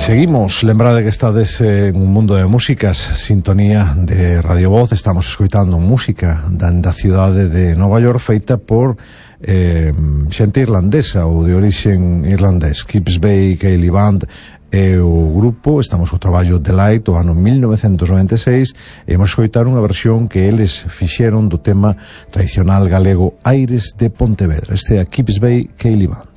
Seguimos, lembrade que estades en un mundo de músicas, sintonía de Radio Voz. Estamos escoitando música da cidade de Nova York feita por xente irlandesa ou de orixen irlandés. Kips Bay Ceilidh Band é o grupo. Estamos co traballo Delight do ano 1996 e imos escoitar unha versión que eles fixeron do tema tradicional galego Aires de Pontevedra. Este é a Kips Bay Ceilidh Band.